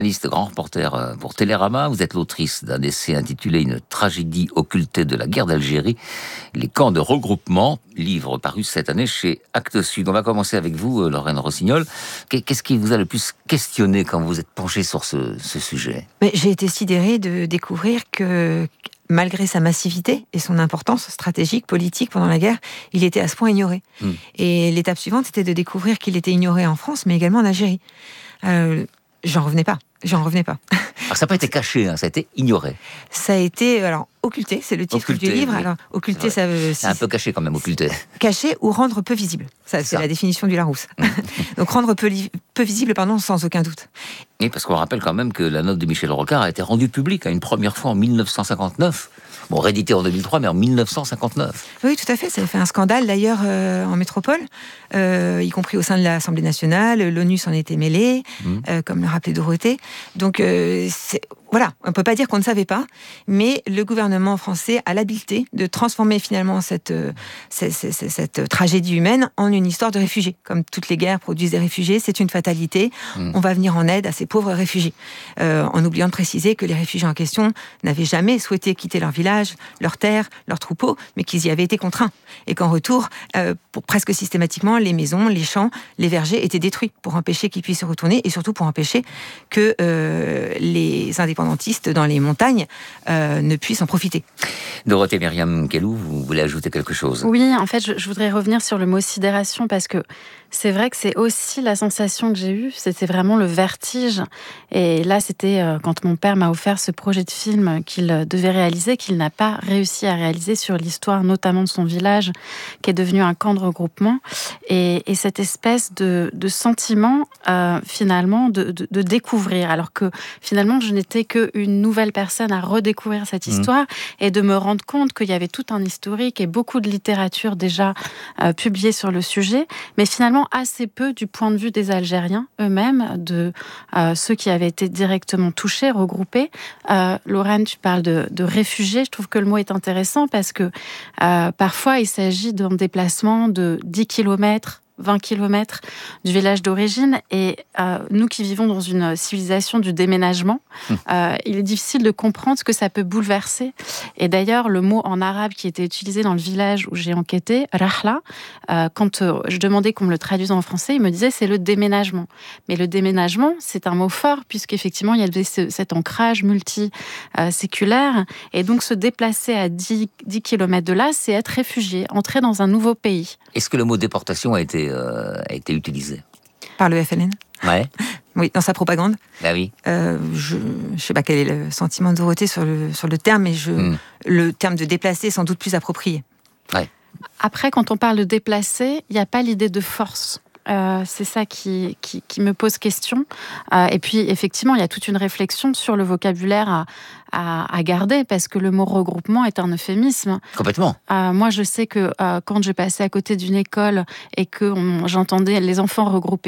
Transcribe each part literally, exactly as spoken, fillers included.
Journaliste, grand reporter pour Télérama, vous êtes l'autrice d'un essai intitulé « Une tragédie occultée de la guerre d'Algérie, les camps de regroupement », livre paru cette année chez Actes Sud. On va commencer avec vous, Lorraine Rossignol. Qu'est-ce qui vous a le plus questionné quand vous êtes penchée sur ce, ce sujet ? Mais j'ai été sidérée de découvrir que, malgré sa massivité et son importance stratégique, politique pendant la guerre, il était à ce point ignoré. Mmh. Et l'étape suivante, c'était de découvrir qu'il était ignoré en France, mais également en Algérie. Euh, j'en revenais pas. J'en revenais pas. Alors ça n'a pas été caché, hein, ça a été ignoré. Ça a été alors occulté, c'est le titre occulté, du livre. Oui. Alors occulté, ouais. ça veut. C'est un peu caché quand même, occulté. Caché ou rendre peu visible. Ça, c'est, c'est la définition du Larousse. Donc rendre peu, li- peu visible, pardon, sans aucun doute. Et parce qu'on rappelle quand même que la note de Michel Rocard a été rendue publique hein, une première fois en dix-neuf cent cinquante-neuf. Bon, réédité en deux mille trois, mais en dix-neuf cent cinquante-neuf. Oui, tout à fait. Ça a fait un scandale, d'ailleurs, euh, en métropole, euh, y compris au sein de l'Assemblée nationale. L'ONU s'en était mêlée, mmh. euh, comme le rappelait Dorothée. Donc, euh, c'est, voilà, on ne peut pas dire qu'on ne savait pas, mais le gouvernement français a l'habileté de transformer finalement cette, euh, cette, cette, cette tragédie humaine en une histoire de réfugiés. Comme toutes les guerres produisent des réfugiés, c'est une fatalité. Mmh. On va venir en aide à ces pauvres réfugiés. Euh, en oubliant de préciser que les réfugiés en question n'avaient jamais souhaité quitter leur village, leurs terres, leurs troupeaux, mais qu'ils y avaient été contraints. Et qu'en retour, euh, pour presque systématiquement, les maisons, les champs, les vergers étaient détruits pour empêcher qu'ils puissent se retourner et surtout pour empêcher que euh, les indépendantistes dans les montagnes euh, ne puissent en profiter. Dorothée Myriam Kellou, vous voulez ajouter quelque chose ? Oui, en fait, je, je voudrais revenir sur le mot sidération parce que c'est vrai que c'est aussi la sensation que j'ai eue, c'était vraiment le vertige. Et là, c'était euh, quand mon père m'a offert ce projet de film qu'il devait réaliser, qu'il n'a pas réussi à réaliser sur l'histoire, notamment de son village, qui est devenu un camp de regroupement. Et, et cette espèce de, de sentiment, euh, finalement, de, de, de découvrir. Alors que, finalement, je n'étais qu'une nouvelle personne à redécouvrir cette histoire mmh. et de me rendre compte qu'il y avait tout un historique et beaucoup de littérature déjà euh, publiée sur le sujet. Mais finalement, assez peu du point de vue des Algériens eux-mêmes, de euh, ceux qui avaient été directement touchés, regroupés. Euh, Lorraine, tu parles de, de réfugiés. Je trouve que le mot est intéressant parce que euh, parfois, il s'agit d'un déplacement de dix kilomètres, vingt kilomètres du village d'origine. Et euh, nous qui vivons dans une civilisation du déménagement, mmh. euh, il est difficile de comprendre ce que ça peut bouleverser. Et d'ailleurs, le mot en arabe qui était utilisé dans le village où j'ai enquêté, rahla, euh, quand euh, je demandais qu'on me le traduise en français, il me disait c'est le déménagement. Mais le déménagement, c'est un mot fort puisqu'effectivement, il y avait ce, cet ancrage multi-séculaire. Euh, et donc, se déplacer à dix kilomètres de là, c'est être réfugié, entrer dans un nouveau pays. Est-ce que le mot déportation a été Euh, a été utilisé par le F L N. Ouais. Oui, dans sa propagande. Bah oui. Euh, je ne sais pas quel est le sentiment de Dorothée sur le sur le terme, mais je, mm. le terme de déplacer est sans doute plus approprié. Ouais. Après, quand on parle de déplacer, il n'y a pas l'idée de force. Euh, c'est ça qui, qui, qui me pose question. Euh, et puis, effectivement, il y a toute une réflexion sur le vocabulaire à, à, à garder, parce que le mot regroupement est un euphémisme. Complètement. Euh, moi, je sais que euh, quand je passais à côté d'une école et que on, j'entendais « les enfants, regroupez-vous »,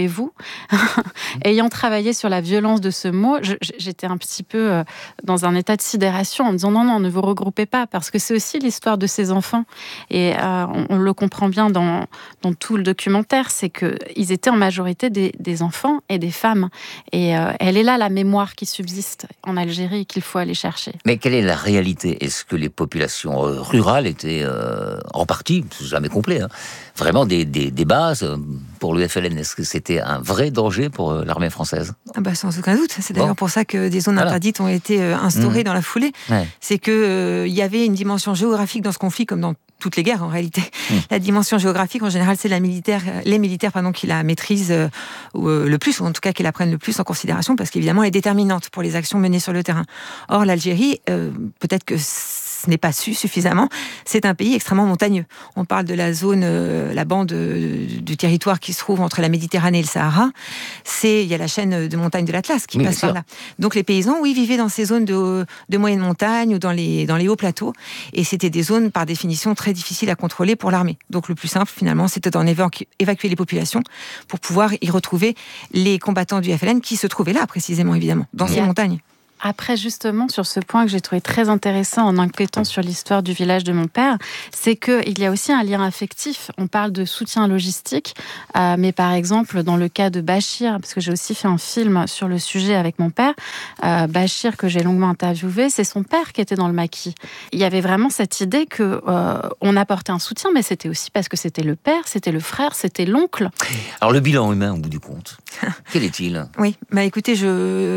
ayant travaillé sur la violence de ce mot, je, j'étais un petit peu euh, dans un état de sidération en me disant « non, non, ne vous regroupez pas », parce que c'est aussi l'histoire de ces enfants. Et euh, on, on le comprend bien dans, dans tout le documentaire, c'est que ils étaient en majorité des, des enfants et des femmes. Et euh, elle est là la mémoire qui subsiste en Algérie et qu'il faut aller chercher. Mais quelle est la réalité ? Est-ce que les populations rurales étaient euh, en partie, c'est jamais complet, hein, vraiment des, des, des bases pour le F L N ? Est-ce que c'était un vrai danger pour l'armée française ? Ah bah sans aucun doute. C'est d'ailleurs bon. pour ça que des zones voilà. interdites ont été instaurées mmh. dans la foulée. Ouais. C'est qu'il euh, y avait une dimension géographique dans ce conflit, comme dans toutes les guerres en réalité. Mmh. La dimension géographique, en général, c'est la militaire, les militaires pardon, qui la maîtrisent euh, euh, le plus, ou en tout cas qui la prennent le plus en considération, parce qu'évidemment, elle est déterminante pour les actions menées sur le terrain. Or, l'Algérie, euh, peut-être que ce n'est pas su suffisamment, c'est un pays extrêmement montagneux. On parle de la zone, euh, la bande euh, du territoire qui se trouve entre la Méditerranée et le Sahara. C'est, il y a la chaîne de montagnes de l'Atlas qui oui, passe par là. Donc les paysans, oui, vivaient dans ces zones de, de moyenne montagne ou dans les, dans les hauts plateaux. Et c'était des zones, par définition, très difficiles à contrôler pour l'armée. Donc le plus simple, finalement, c'était d'en évacu- évacuer les populations pour pouvoir y retrouver les combattants du F L N qui se trouvaient là, précisément, évidemment, dans oui. ces montagnes. après, justement, sur ce point que j'ai trouvé très intéressant en enquêtant sur l'histoire du village de mon père, c'est qu'il y a aussi un lien affectif. On parle de soutien logistique, euh, mais par exemple, dans le cas de Bachir, parce que j'ai aussi fait un film sur le sujet avec mon père, euh, Bachir, que j'ai longuement interviewé, c'est son père qui était dans le maquis. Il y avait vraiment cette idée qu'on euh, apportait un soutien, mais c'était aussi parce que c'était le père, c'était le frère, c'était l'oncle. Alors le bilan humain, au bout du compte, quel est-il ? Oui, bah écoutez, je,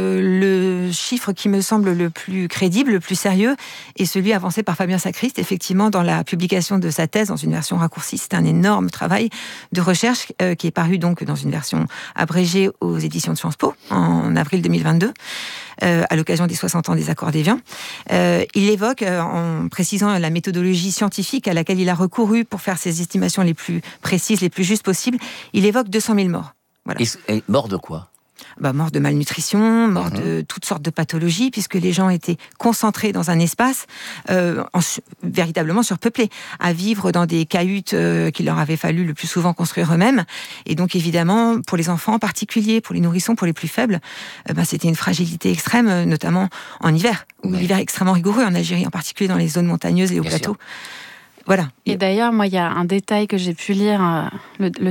le chiffre qui me semble le plus crédible, le plus sérieux, est celui avancé par Fabien Sacriste, effectivement, dans la publication de sa thèse, dans une version raccourcie. C'est un énorme travail de recherche euh, qui est paru donc dans une version abrégée aux éditions de Sciences Po, en avril deux mille vingt-deux. Euh, à l'occasion des soixante ans des accords d'Évian. Euh, il évoque, euh, en précisant la méthodologie scientifique à laquelle il a recouru pour faire ses estimations les plus précises, les plus justes possibles, il évoque deux cent mille morts. Voilà. Et, et mort de quoi ? Bah, mort de malnutrition, mort Mmh. de toutes sortes de pathologies, puisque les gens étaient concentrés dans un espace euh, en, véritablement surpeuplé, à vivre dans des cahutes euh, qu'il leur avait fallu le plus souvent construire eux-mêmes. Et donc évidemment, pour les enfants en particulier, pour les nourrissons, pour les plus faibles, euh, bah, c'était une fragilité extrême, euh, notamment en hiver, où Oui. l'hiver est extrêmement rigoureux en Algérie, en particulier dans les zones montagneuses et au Bien plateau. sûr. Voilà. Et d'ailleurs, moi, il y a un détail que j'ai pu lire, euh, le, le,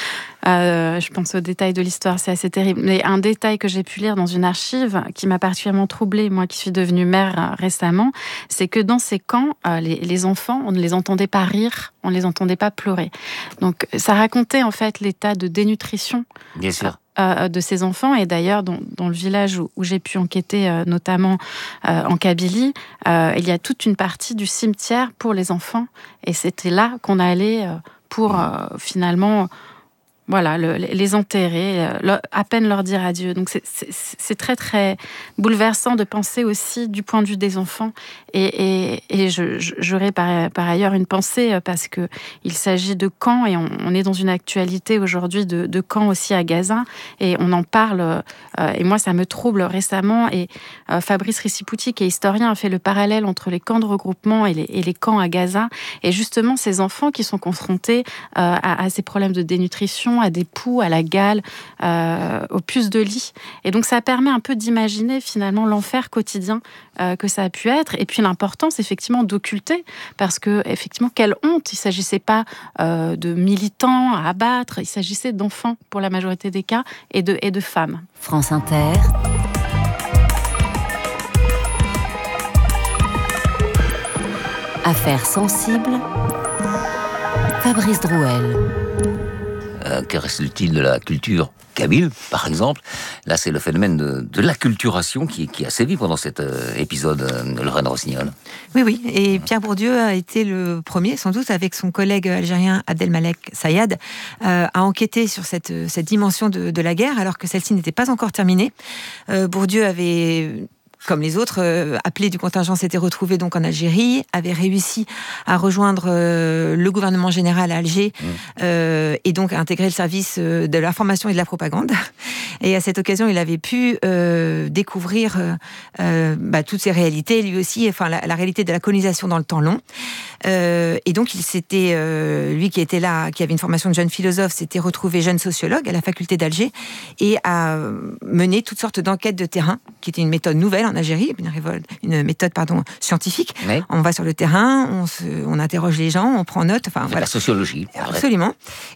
euh, je pense au détail de l'histoire, c'est assez terrible, mais un détail que j'ai pu lire dans une archive qui m'a particulièrement troublée, moi qui suis devenue mère euh, récemment, c'est que dans ces camps, euh, les, les enfants, on ne les entendait pas rire, on ne les entendait pas pleurer. Donc ça racontait en fait l'état de dénutrition. Bien sûr. Euh, de ces enfants. Et d'ailleurs, dans, dans le village où, où j'ai pu enquêter, euh, notamment euh, en Kabylie, euh, il y a toute une partie du cimetière pour les enfants. Et c'était là qu'on allait euh, pour euh, finalement... Voilà, le, les enterrer, le, à peine leur dire adieu. Donc c'est, c'est, c'est très très bouleversant de penser aussi du point de vue des enfants. Et, et, et je, j'aurais par, par ailleurs une pensée parce que il s'agit de camps et on, on est dans une actualité aujourd'hui de, de camps aussi à Gaza et on en parle. Euh, et moi ça me trouble récemment. Et euh, Fabrice Riccipouti, qui est historien, a fait le parallèle entre les camps de regroupement et les, et les camps à Gaza. Et justement ces enfants qui sont confrontés euh, à, à ces problèmes de dénutrition, à des poux, à la gale, euh, aux puces de lit. Et donc ça permet un peu d'imaginer finalement l'enfer quotidien euh, que ça a pu être. Et puis l'importance effectivement d'occulter, parce que effectivement quelle honte, il ne s'agissait pas euh, de militants à abattre, il s'agissait d'enfants pour la majorité des cas et de, et de femmes. France Inter. Affaires sensibles. Fabrice Drouel. Euh, que reste-t-il de la culture kabyle, par exemple ? Là, c'est le phénomène de, de l'acculturation qui, qui a sévi pendant cet euh, épisode, euh, Lorraine Rossignol. Oui, oui. Et Pierre Bourdieu a été le premier, sans doute, avec son collègue algérien Abdelmalek Sayad, euh, à enquêter sur cette, cette dimension de, de la guerre, alors que celle-ci n'était pas encore terminée. Euh, Bourdieu avait... comme les autres, euh, appelés du contingent s'étaient retrouvés donc en Algérie, avaient réussi à rejoindre euh, le gouvernement général à Alger mmh. euh, et donc à intégrer le service euh, de l'information et de la propagande. Et à cette occasion, il avait pu euh, découvrir euh, euh, bah, toutes ces réalités, lui aussi, enfin la, la réalité de la colonisation dans le temps long. Euh, et donc, il s'était, euh, lui qui était là, qui avait une formation de jeune philosophe, s'était retrouvé jeune sociologue à la faculté d'Alger et a mené toutes sortes d'enquêtes de terrain, qui était une méthode nouvelle en Algérie, une, révolte, une méthode pardon, scientifique. Oui. On va sur le terrain, on, se, on interroge les gens, on prend note. Enfin, voilà. La sociologie. Absolument.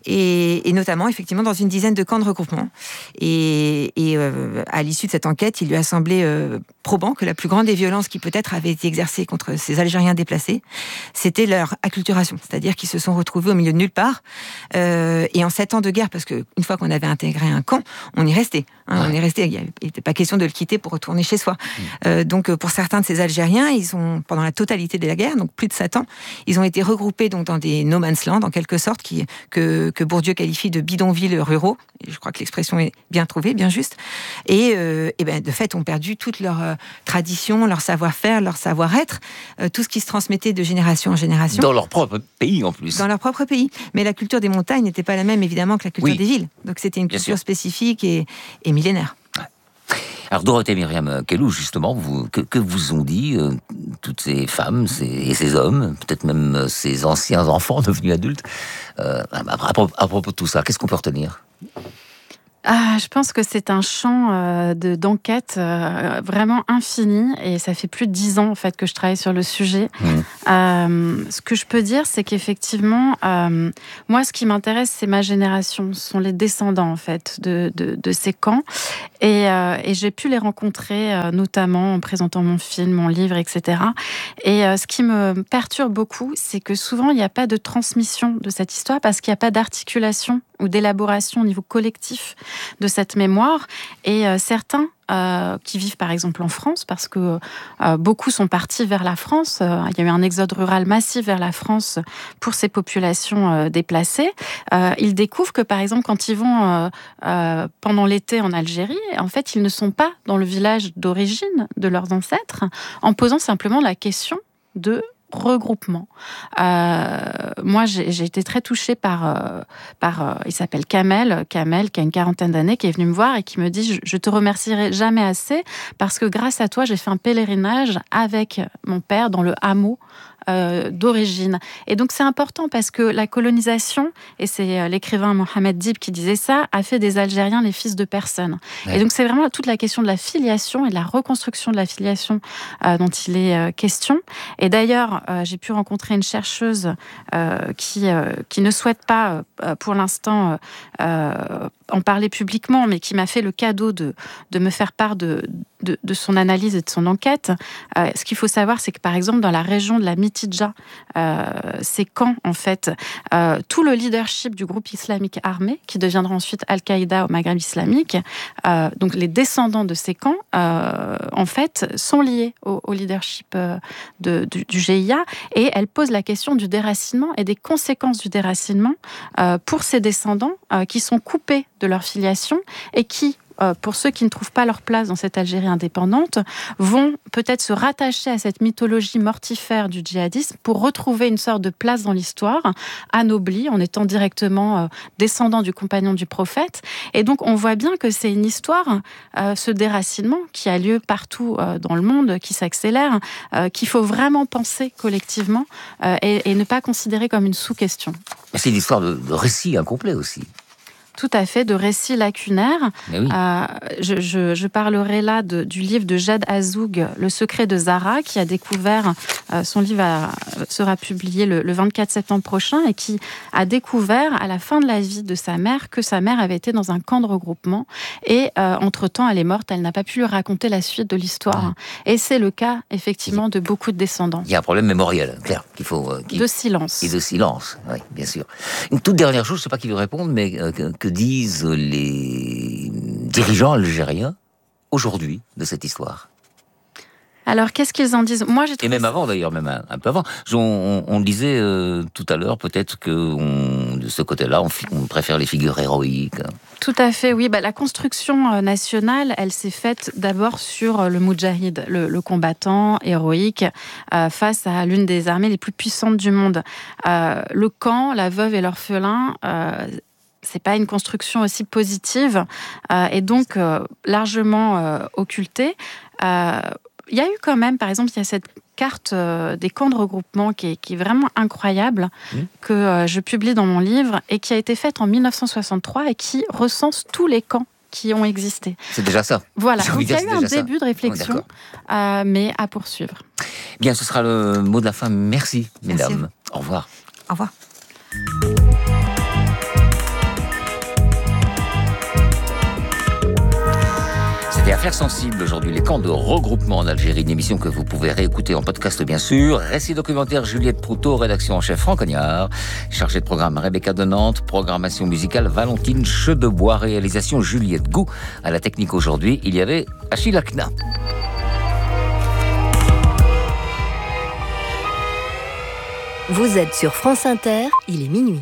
Et, et notamment, effectivement, dans une dizaine de camps de regroupement. Et, et euh, à l'issue de cette enquête, il lui a semblé euh, probant que la plus grande des violences qui peut-être avait été exercée contre ces Algériens déplacés, c'était leur acculturation. C'est-à-dire qu'ils se sont retrouvés au milieu de nulle part. Euh, et en sept ans de guerre, parce qu'une fois qu'on avait intégré un camp, on y restait. Hein, ouais. On y restait. Il n'était pas question de le quitter pour retourner chez soi. Mmh. Euh, donc, pour certains de ces Algériens, ils ont, pendant la totalité de la guerre, donc plus de sept ans, ils ont été regroupés donc, dans des no man's land, en quelque sorte, qui, que, que Bourdieu qualifie de bidonvilles ruraux. Et je crois que l'expression est bien trouvée, bien juste. Et, euh, et ben, de fait, ont perdu toute leur euh, tradition, leur savoir-faire, leur savoir-être, euh, tout ce qui se transmettait de génération en génération. Dans leur propre pays, en plus. Dans leur propre pays. Mais la culture des montagnes n'était pas la même, évidemment, que la culture oui. des villes. Donc, c'était une culture spécifique et, et millénaire. Alors Dorothée Myriam Kellou, justement, vous, que, que vous ont dit euh, toutes ces femmes ces, et ces hommes, peut-être même euh, ces anciens enfants devenus adultes, euh, à, à, propos, à propos de tout ça, qu'est-ce qu'on peut retenir ? Ah, je pense que c'est un champ euh, de, d'enquête euh, vraiment infini et ça fait plus de dix ans en fait que je travaille sur le sujet. Mmh. Euh, ce que je peux dire, c'est qu'effectivement, euh, moi, ce qui m'intéresse, c'est ma génération, ce sont les descendants en fait de, de, de ces camps et, euh, et j'ai pu les rencontrer euh, notamment en présentant mon film, mon livre, et cetera. Et euh, ce qui me perturbe beaucoup, c'est que souvent il n'y a pas de transmission de cette histoire parce qu'il n'y a pas d'articulation ou d'élaboration au niveau collectif de cette mémoire. Et euh, certains euh, qui vivent par exemple en France, parce que euh, beaucoup sont partis vers la France, euh, il y a eu un exode rural massif vers la France pour ces populations euh, déplacées, euh, ils découvrent que par exemple quand ils vont euh, euh, pendant l'été en Algérie, en fait ils ne sont pas dans le village d'origine de leurs ancêtres, en posant simplement la question de regroupement. Euh, moi, j'ai, j'ai été très touchée par, euh, par euh, il s'appelle Kamel, Kamel, qui a une quarantaine d'années, qui est venu me voir et qui me dit « Je te remercierai jamais assez parce que grâce à toi, j'ai fait un pèlerinage avec mon père dans le hameau Euh, d'origine. » Et donc c'est important parce que la colonisation, et c'est euh, l'écrivain Mohamed Dib qui disait ça, a fait des Algériens les fils de personne. Ouais. Et donc c'est vraiment toute la question de la filiation et de la reconstruction de la filiation euh, dont il est euh, question. Et d'ailleurs, euh, j'ai pu rencontrer une chercheuse euh, qui, euh, qui ne souhaite pas euh, pour l'instant euh, en parler publiquement, mais qui m'a fait le cadeau de, de me faire part de, de, de son analyse et de son enquête. Euh, ce qu'il faut savoir, c'est que par exemple, dans la région de la Mitidja, euh, ces camps, en fait, euh, tout le leadership du groupe islamique armé, qui deviendra ensuite Al-Qaïda au Maghreb islamique, euh, donc les descendants de ces camps, euh, en fait, sont liés au, au leadership euh, de, du, du G I A, et elle pose la question du déracinement et des conséquences du déracinement euh, pour ces descendants euh, qui sont coupés de leur filiation et qui, euh, pour ceux qui ne trouvent pas leur place dans cette Algérie indépendante, vont peut-être se rattacher à cette mythologie mortifère du djihadisme pour retrouver une sorte de place dans l'histoire, anoblie, en étant directement euh, descendant du compagnon du prophète. Et donc, on voit bien que c'est une histoire, euh, ce déracinement qui a lieu partout euh, dans le monde, qui s'accélère, euh, qu'il faut vraiment penser collectivement euh, et, et ne pas considérer comme une sous-question. C'est une histoire de, de récit incomplet aussi. Tout à fait, de récits lacunaires. Oui. Euh, je, je, je parlerai là de, du livre de Jad Azoug, Le secret de Zara, qui a découvert, euh, son livre a, sera publié le, le vingt-quatre septembre prochain, et qui a découvert à la fin de la vie de sa mère que sa mère avait été dans un camp de regroupement et euh, entre-temps elle est morte, elle n'a pas pu lui raconter la suite de l'histoire. Ouais. Et c'est le cas effectivement de beaucoup de descendants. Il y a un problème mémoriel, clair, qu'il faut... Euh, qui... De silence. Et de silence, oui, bien sûr. Une toute dernière chose, je ne sais pas qui veut répondre, mais... Euh, que... Que disent les dirigeants algériens aujourd'hui de cette histoire? Alors, qu'est-ce qu'ils en disent? Moi, j'ai Et même avant, d'ailleurs, même un, un peu avant. On, on, on disait euh, tout à l'heure, peut-être que on, de ce côté-là, on, on préfère les figures héroïques. Tout à fait, oui. Bah, la construction nationale, elle s'est faite d'abord sur le Moudjahid, le, le combattant héroïque, euh, face à l'une des armées les plus puissantes du monde. Euh, le camp, la veuve et l'orphelin... Euh, c'est pas une construction aussi positive euh, et donc euh, largement euh, occultée. Euh, il y a eu quand même, par exemple, il y a cette carte euh, des camps de regroupement qui est, qui est vraiment incroyable, mmh. que euh, je publie dans mon livre et qui a été faite en dix-neuf cent soixante-trois et qui recense tous les camps qui ont existé. C'est déjà ça. Voilà, donc il y a eu un début ça. de réflexion, oh, euh, mais à poursuivre. Bien, ce sera le mot de la fin. Merci, mesdames. Merci. Au revoir. Au revoir. C'était Affaires sensibles aujourd'hui, les camps de regroupement en Algérie, une émission que vous pouvez réécouter en podcast bien sûr. Récit documentaire Juliette Proutot, rédaction en chef Franck Cognard, chargé de programme Rebecca de Nantes, programmation musicale Valentine Chedebois, réalisation Juliette Gou. À la technique aujourd'hui, il y avait Achille Akna. Vous êtes sur France Inter, il est minuit.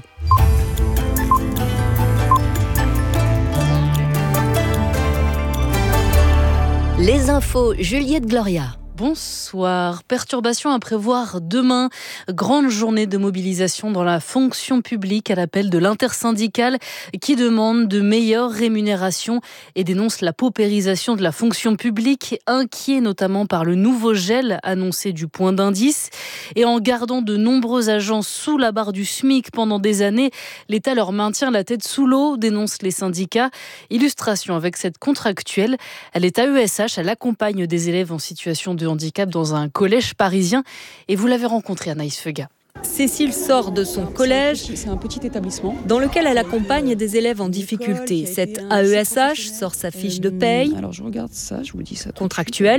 Les infos, Juliette Gloria. bonsoir. Perturbation à prévoir demain. Grande journée de mobilisation dans la fonction publique à l'appel de l'intersyndicale qui demande de meilleures rémunérations et dénonce la paupérisation de la fonction publique, inquiet notamment par le nouveau gel annoncé du point d'indice. Et en gardant de nombreux agents sous la barre du SMIC pendant des années, l'État leur maintient la tête sous l'eau, dénoncent les syndicats. Illustration avec cette contractuelle. Elle est à E S H, elle accompagne des élèves en situation de handicap dans un collège parisien. Et vous l'avez rencontrée, Anaïs Feuga. Cécile sort de son collège, c'est un petit établissement dans lequel elle accompagne des élèves en difficulté. Cette A E S H sort sa fiche de paye. Alors je regarde ça, je vous dis ça. Contractuelle,